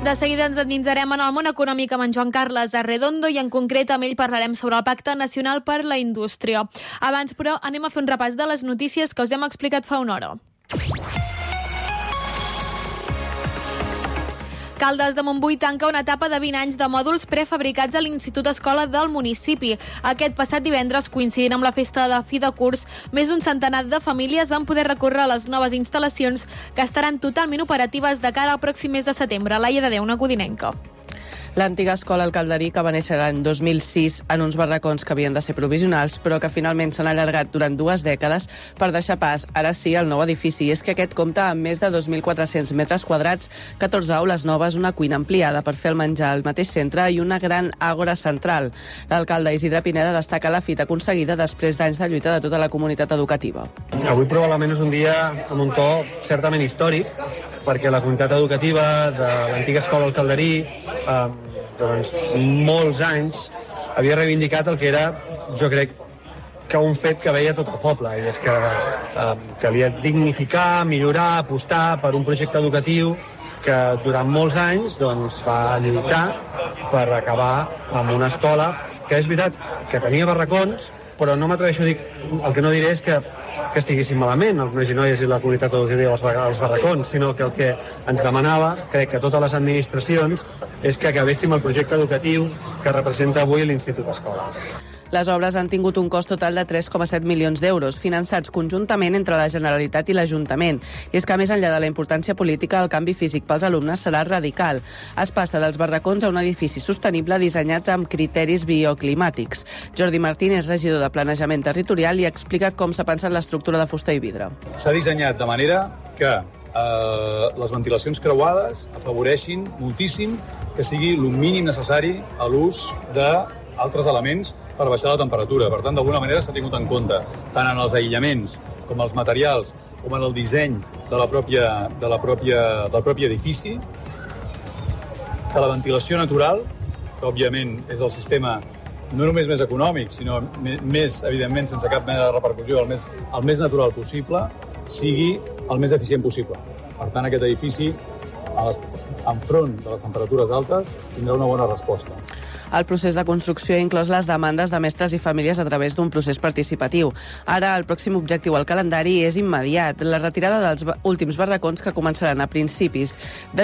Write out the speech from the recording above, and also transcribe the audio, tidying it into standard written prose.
De seguida ens endinsarem en el món econòmic amb en Joan Carles Arredondo i en concret amb ell parlarem sobre el Pacte Nacional per la Indústria. Abans, però, anem a fer un repàs de les notícies que us hem explicat fa una hora. Caldes de Montbui tanca una etapa de 20 anys de mòduls prefabricats a l'Institut Escola del municipi. Aquest passat divendres, coincidint amb la festa de fi de curs, més d'un centenar de famílies van poder recórrer a les noves instal·lacions que estaran totalment operatives de cara al pròxim mes de setembre. Laia de Déu, una codinenca. L'antiga escola El Calderí, que va néixer l'any 2006 en uns barracons que havien de ser provisionals, però que finalment s'han allargat durant 2 dècades per deixar pas, ara sí, al nou edifici. I és que aquest compta amb més de 2.400 metres quadrats, 14 aules noves, una cuina ampliada per fer el menjar al mateix centre i una gran àgora central. L'alcalde Isidre Pineda destaca la fita aconseguida després d'anys de lluita de tota la comunitat educativa. Avui probablement és un dia amb un to certament històric, perquè la comunitat educativa de l'antiga escola El Calderí doncs, molts anys havia reivindicat el que era, jo crec, que un fet que veia tot el poble, i és que calia dignificar, millorar, apostar per un projecte educatiu que durant molts anys doncs, va lluitar per acabar amb una escola que és veritat que tenia barracons, però no m'atreveixo a dir, el que no diré és que estiguessin malament els nois i noies i la comunitat educativa als barracons, sinó que el que ens demanava, crec que totes les administracions, és que acabéssim el projecte educatiu que representa avui l'Institut Escola. Les obres han tingut un cost total de 3,7 milions d'euros, finançats conjuntament entre la Generalitat i l'Ajuntament. I és que, a més enllà de la importància política, el canvi físic pels alumnes serà radical. Es passa dels barracons a un edifici sostenible dissenyats amb criteris bioclimàtics. Jordi Martínez, regidor de Planejament Territorial, i explica com s'ha pensat l'estructura de fusta i vidre. S'ha dissenyat de manera que les ventilacions creuades afavoreixin moltíssim que sigui el mínim necessari a l'ús d'altres elements per baixar la temperatura. Per tant, d'alguna manera s'ha tingut en compte, tant en els aïllaments com els materials, com en el disseny del propi edifici, que la ventilació natural, que òbviament és el sistema no només més econòmic, sinó més, evidentment, sense cap mena de repercussió, el més natural possible, sigui el més eficient possible. Per tant, aquest edifici, enfront de les temperatures altes, tindrà una bona resposta. El procés de construcció ha inclòs les demandes de mestres i famílies a través d'un procés participatiu. Ara, el pròxim objectiu al calendari és immediat, la retirada dels últims barracons que començaran a principis de